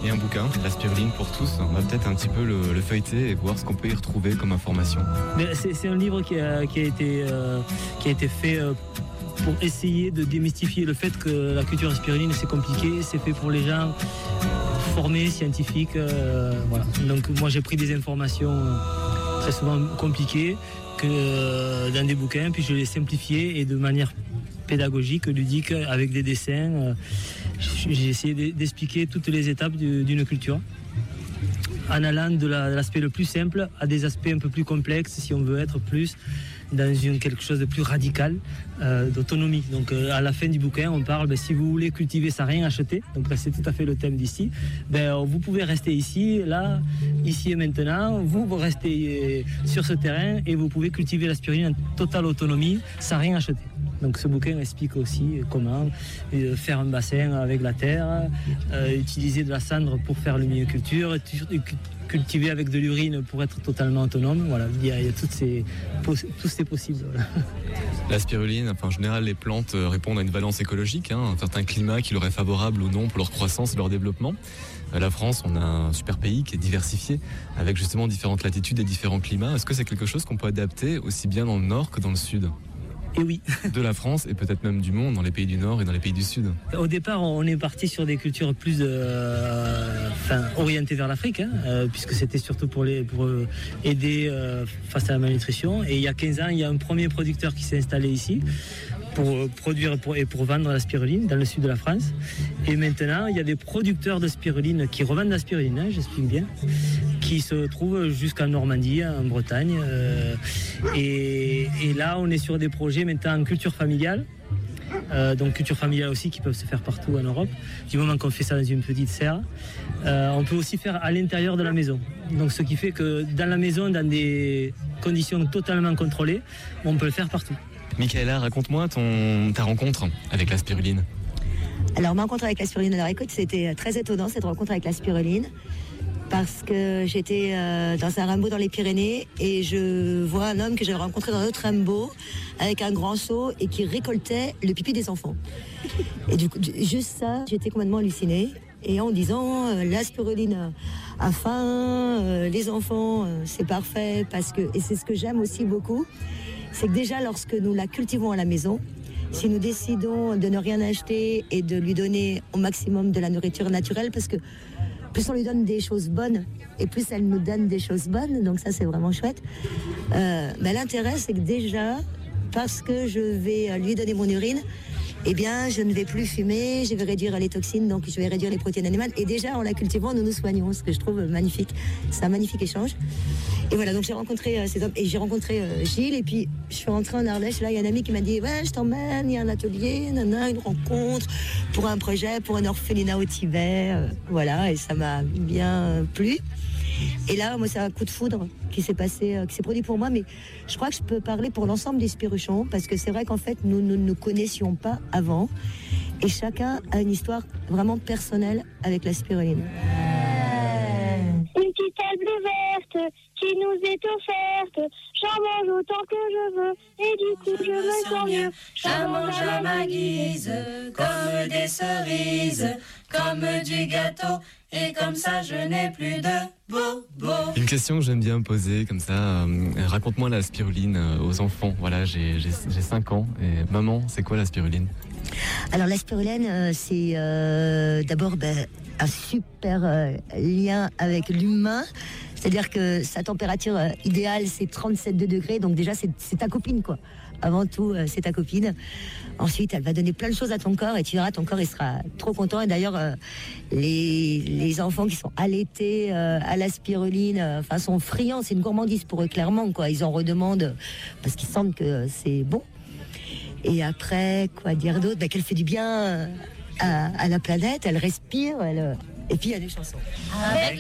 et un bouquin, La spiruline pour tous. On va peut-être un petit peu le feuilleter et voir ce qu'on peut y retrouver comme information. Mais c'est un livre qui a été fait pour essayer de démystifier le fait que la culture spiruline c'est compliqué, c'est fait pour les gens formés, scientifiques. Voilà. Donc moi j'ai pris des informations très souvent compliquées dans des bouquins, puis je les ai simplifiées et de manière pédagogique, ludique, avec des dessins. J'ai essayé d'expliquer toutes les étapes d'une culture, en allant de l'aspect le plus simple à des aspects un peu plus complexes, si on veut être plus dans quelque chose de plus radical, d'autonomie. Donc à la fin du bouquin, on parle, si vous voulez cultiver sans rien acheter, donc là c'est tout à fait le thème d'ici, vous pouvez rester ici, là, ici et maintenant, vous restez sur ce terrain et vous pouvez cultiver la spiruline en totale autonomie sans rien acheter. Donc ce bouquin explique aussi comment faire un bassin avec la terre, utiliser de la cendre pour faire l'humiliculture, cultiver avec de l'urine pour être totalement autonome. Voilà, il y a tous ces possibles. Voilà. La spiruline, en général, les plantes répondent à une valence écologique, un certain climat qui leur est favorable ou non pour leur croissance et leur développement. La France, on a un super pays qui est diversifié, avec justement différentes latitudes et différents climats. Est-ce que c'est quelque chose qu'on peut adapter aussi bien dans le nord que dans le sud ? Et oui. De la France et peut-être même du monde, dans les pays du Nord et dans les pays du Sud. Au départ, on est parti sur des cultures plus orientées vers l'Afrique, puisque c'était surtout pour aider face à la malnutrition. Et il y a 15 ans, il y a un premier producteur qui s'est installé ici pour produire et pour vendre la spiruline dans le sud de la France. Et maintenant, il y a des producteurs de spiruline qui revendent la spiruline, j'explique bien, qui se trouvent jusqu'en Normandie, en Bretagne. Et là, on est sur des projets maintenant en culture familiale. Donc culture familiale aussi qui peuvent se faire partout en Europe. Du moment qu'on fait ça dans une petite serre, on peut aussi faire à l'intérieur de la maison. Donc ce qui fait que dans la maison, dans des conditions totalement contrôlées, on peut le faire partout. Michaela, raconte-moi ta rencontre avec la spiruline. Alors ma rencontre avec la spiruline, c'était très étonnant cette rencontre avec la spiruline. Parce que j'étais dans un rameau dans les Pyrénées et je vois un homme que j'ai rencontré dans un autre rameau avec un grand seau et qui récoltait le pipi des enfants. Et du coup, juste ça, j'étais complètement hallucinée. Et en disant, la spiruline a faim, les enfants, c'est parfait. Et c'est ce que j'aime aussi beaucoup, c'est que déjà lorsque nous la cultivons à la maison, si nous décidons de ne rien acheter et de lui donner au maximum de la nourriture naturelle, parce que plus on lui donne des choses bonnes et plus elle nous donne des choses bonnes, donc ça c'est vraiment chouette. L'intérêt c'est que déjà, parce que je vais lui donner mon urine, eh bien je ne vais plus fumer, je vais réduire les toxines, donc je vais réduire les protéines animales. Et déjà en la cultivant, nous nous soignons, ce que je trouve magnifique. C'est un magnifique échange. Et voilà, donc j'ai rencontré ces hommes et j'ai rencontré Gilles. Et puis je suis rentrée en Ardèche. Là, il y a un ami qui m'a dit ouais, je t'emmène, il y a un atelier, une rencontre pour un projet, pour un orphelinat au Tibet. Voilà, et ça m'a bien plu. Et là, moi, c'est un coup de foudre qui s'est produit pour moi, mais je crois que je peux parler pour l'ensemble des spiruchons, parce que c'est vrai qu'en fait, nous ne nous connaissions pas avant, et chacun a une histoire vraiment personnelle avec la spiruline. Une petite table verte qui nous est offerte, j'en mange autant que je veux, et du coup je me sens mieux. J'en mange à ma guise, comme des cerises, comme du gâteau, et comme ça je n'ai plus de bobo. Une question que j'aime bien poser comme ça, raconte-moi la spiruline aux enfants. Voilà, j'ai 5 ans, et maman, c'est quoi la spiruline ? Alors la spiruline, c'est d'abord un super lien avec l'humain. C'est-à-dire que sa température idéale, c'est 37 degrés. Donc déjà, c'est ta copine, quoi. Avant tout, c'est ta copine. Ensuite, elle va donner plein de choses à ton corps et tu verras, ton corps, il sera trop content. Et d'ailleurs, les enfants qui sont allaités à la spiruline, sont friands. C'est une gourmandise pour eux, clairement, quoi. Ils en redemandent parce qu'ils sentent que c'est bon. Et après, quoi dire d'autre ? Qu'elle fait du bien à la planète, elle respire, et puis il y a des chansons. Avec